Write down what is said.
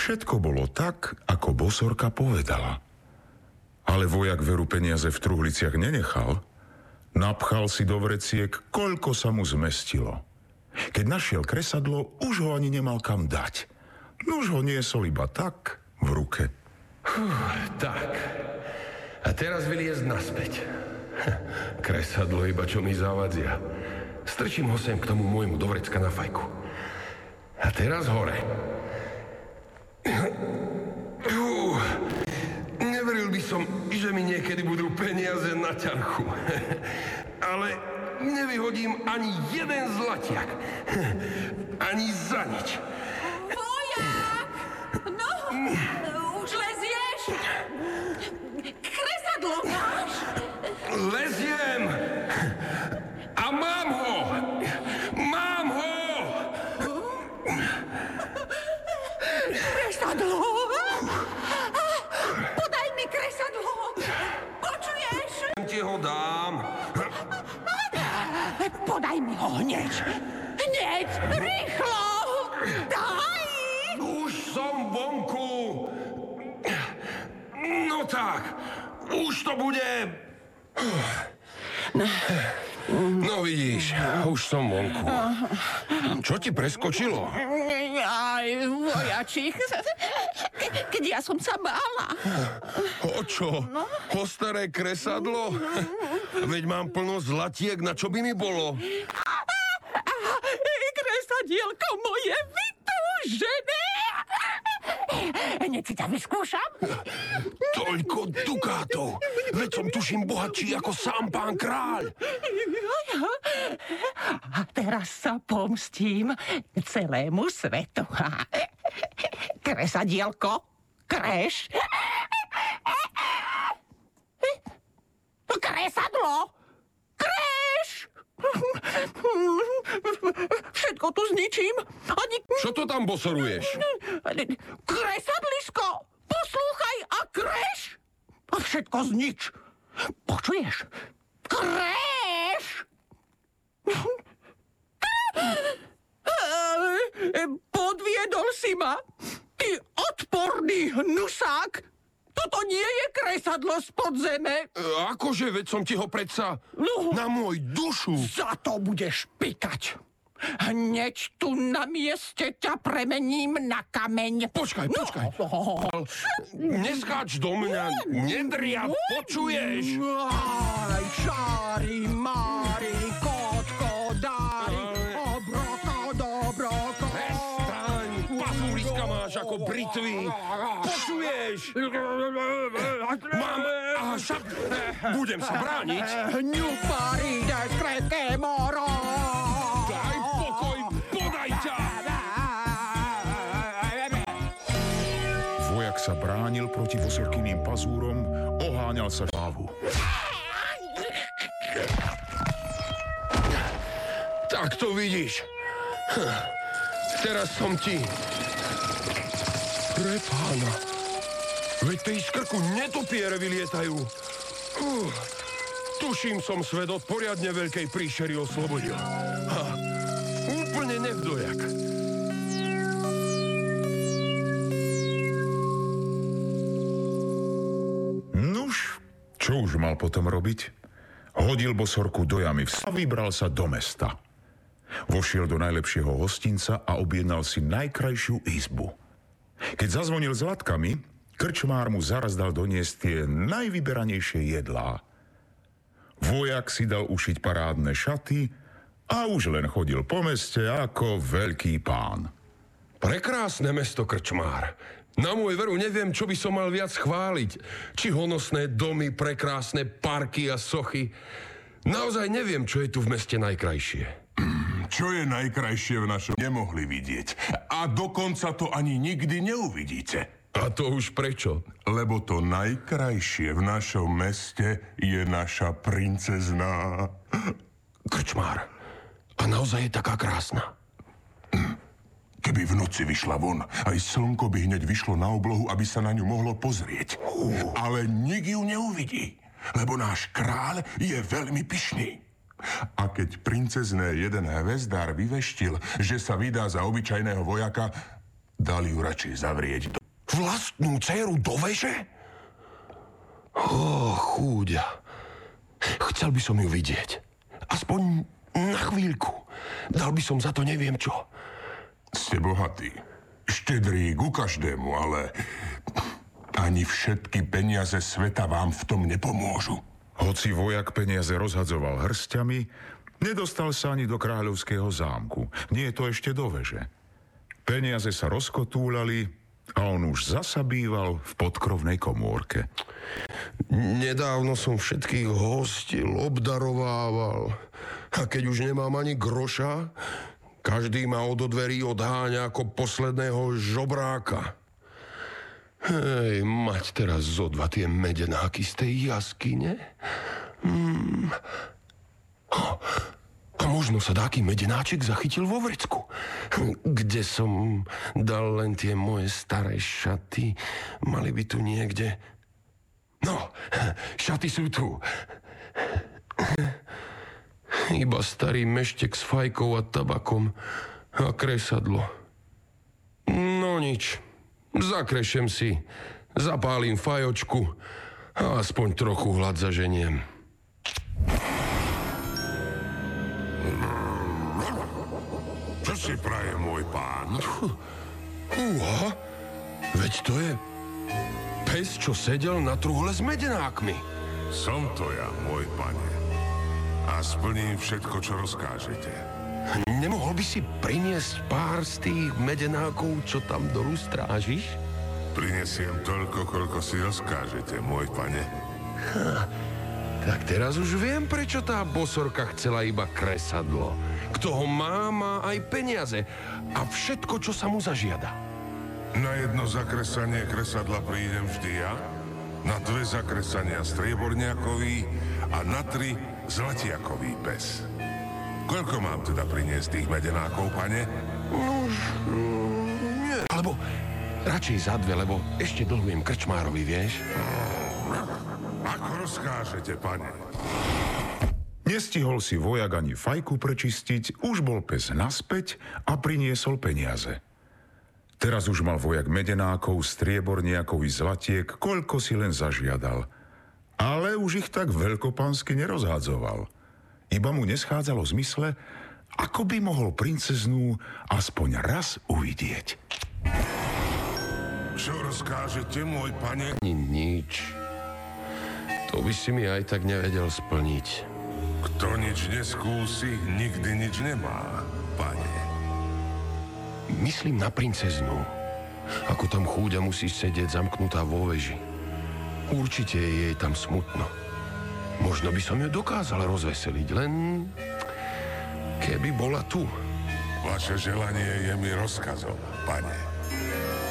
Všetko bolo tak, ako bosorka povedala. Ale vojak veru peniaze v truhliciach nenechal. Napchal si do vreciek, koľko sa mu zmestilo. Keď našiel kresadlo, už ho ani nemal kam dať. Nuž ho niesol iba tak v ruke. Tak. A teraz vyliezť naspäť. Kresadlo iba čo mi zavadzia. Strčím ho sem k tomu môjmu do vrecka na fajku. A teraz hore. Neveril by som, že mi niekedy budú peniaze na ťarchu. Ale nevyhodím ani jeden zlatiak. Ani za nič. Vojak! No, už lezieš? Kresadlo máš? Leziem! A mám ho! Mám ho! Kresadlo! Podaj mi kresadlo! Počuješ? Ti ho dám. Podaj mi ho hneď! Hneď! Rýchlo! Daj! Už som vonku. No tak, už to bude... No vidíš, už som vonku. Čo ti preskočilo? Aj, vojačík. Keď ja som sa bála. O čo? O staré kresadlo? Veď mám plno zlatiek, na čo by mi bolo? Kresadielko moje vytúžené. Hneď si ťa vyskúšam. Toľko dukátov. Veď som tuším bohatší ako sám pán kráľ. A teraz sa pomstím celému svetu. Kresadielko, kreš. Kresadlo, kreš. Všetko tu zničím. Ani... Čo to tam bosoruješ? Kresadlisko, poslúchaj a kreš. A všetko znič. Počuješ? Kreš. Podviedol si ma. Ty odporný hnusák. Toto nie je kresadlo spod zeme. Akože, veď som ti ho predsa na môj dušu. Za to budeš pikať. Hneď tu na mieste ťa premením na kameň. Počkaj. Neskáč do mňa, nedriav, počuješ? Aj, šári, mári, kotko, dári, obroko, dobroko. Prestaň, pazúriska máš ako britvy. Počuješ? Mám však budem sa brániť. Ňupári, daj krepké moro. Daj pokoj, podaj ťa. Vojak sa bránil proti bosorkyným pazúrom, oháňal sa hlavu. Tak to vidíš. Teraz som ti... Prepána. Veď tej z krku netopiere vylietajú. Tuším, som svet od poriadne veľkej príšery oslobodil. Úplne nevdojak. Nuž, čo už mal potom robiť? Hodil bosorku do jamy a vybral sa do mesta. Vošiel do najlepšieho hostinca a objednal si najkrajšiu izbu. Keď zazvonil s latkami, krčmár mu zaraz dal doniesť tie najvyberanejšie jedlá. Vojak si dal ušiť parádne šaty a už len chodil po meste ako veľký pán. Prekrásne mesto, krčmár. Na môj veru neviem, čo by som mal viac chváliť. Či honosné domy, prekrásne parky a sochy. Naozaj neviem, čo je tu v meste najkrajšie. Čo je najkrajšie v našom nemohli vidieť. A dokonca to ani nikdy neuvidíte. A to už prečo? Lebo to najkrajšie v našom meste je naša princezná. Krčmár, a naozaj je taká krásna. Keby v noci vyšla von, aj slnko by hneď vyšlo na oblohu, aby sa na ňu mohlo pozrieť. Ale nik ju neuvidí, lebo náš kráľ je veľmi pyšný. A keď princezné jeden hvezdár vyveštil, že sa vydá za obyčajného vojaka, Dali ju radšej zavrieť do... Vlastnú dceru do veže? Chúďa. Chcel by som ju vidieť. Aspoň na chvíľku. Dal by som za to neviem čo. Ste bohatí. Štedrí ku každému, ale... Ani všetky peniaze sveta vám v tom nepomôžu. Hoci vojak peniaze rozhadzoval hrstiami, nedostal sa ani do kráľovského zámku. Nie je to ešte do veže. Peniaze sa rozkotúľali a on už zasa býval v podkrovnej komórke. Nedávno som všetkých hostil, obdarovával. A keď už nemám ani groša, každý ma od dverí odháňa ako posledného žobráka. Hej, mať teraz zo dva tie medenáky z tej jaskyne? A možno sa dáky medenáček zachytil vo vrecku, kde som dal len tie moje staré šaty. Mali by tu niekde... No, šaty sú tu. Iba starý meštek s fajkou a tabakom a kresadlo. No nič. Zakrešem si, zapálim fajočku a aspoň trochu hlad zaženiem. Čo si praje, môj pán? Veď to je pes, čo sedel na truhle s medenákmi. Som to ja, môj pane. A splním všetko, čo rozkážete. Nemohol by si priniesť pár z tých medenákov, čo tam dolu strážiš? Prinesiem toľko, koľko si rozkážete, môj pane. Tak teraz už viem, prečo tá bosorka chcela iba kresadlo. Kto ho má aj peniaze a všetko, čo sa mu zažiada. Na jedno zakresanie kresadla prídem vždy ja, na 2 zakresania strieborniakový a na 3 zlatiakový pes. Koľko mám teda priniesť tých medenákov, pane? Nie. Alebo radšej za 2, lebo ešte dlhujem krčmárovi, vieš? Ako rozkážete, pane? Nestihol si vojak ani fajku prečistiť, už bol pes naspäť a priniesol peniaze. Teraz už mal vojak medenákov, strieborniakov i zlatiek, koľko si len zažiadal. Ale už ich tak veľkopánsky nerozhádzoval. Iba mu neschádzalo v zmysle, ako by mohol princeznú aspoň raz uvidieť. Čo rozkážete, môj pane? Ani nič. To by si mi aj tak nevedel splniť. Kto nič neskúsi, nikdy nič nemá, pane. Myslím na princeznú. Ako tam chúďa musí sedieť zamknutá vo veži. Určite je jej tam smutno. Možno by som ju dokázal rozveseliť, len keby bola tu. Vaše želanie je mi rozkazom, pane.